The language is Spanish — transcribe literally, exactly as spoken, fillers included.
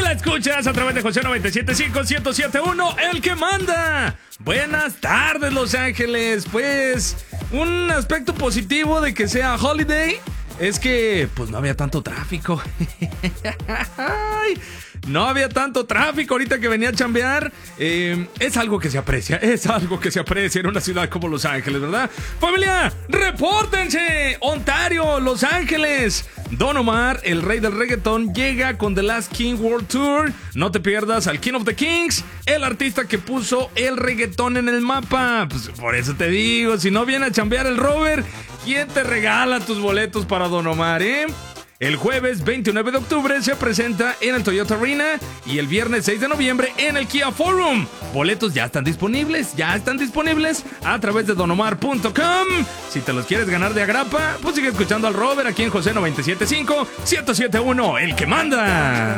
la escuchas a través de José noventa y siete punto cinco, ciento siete punto uno, el que manda. Buenas tardes, Los Ángeles. Pues un aspecto positivo de que sea holiday es que pues no había tanto tráfico. No había tanto tráfico ahorita que venía a chambear. eh, Es algo que se aprecia. Es algo que se aprecia en una ciudad como Los Ángeles, ¿verdad? Familia, repórtense. Ontario, Los Ángeles. Don Omar, el rey del reggaetón, llega con The Last King World Tour. No te pierdas al King of the Kings, el artista que puso el reggaetón en el mapa. Pues por eso te digo, si no viene a chambear el Robert, ¿quién te regala tus boletos para Don Omar, eh? El jueves veintinueve de octubre se presenta en el Toyota Arena y el viernes seis de noviembre en el Kia Forum. Boletos ya están disponibles, ya están disponibles a través de don omar punto com. Si te los quieres ganar de agrapa, pues sigue escuchando al Robert aquí en José noventa y siete punto cinco, ciento siete punto uno, el que manda.